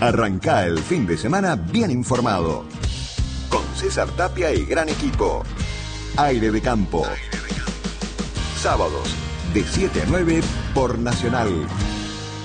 Arrancá el fin de semana bien informado. Con César Tapia y gran equipo. Aire de Campo. Sábados de 7 a 9 por Nacional.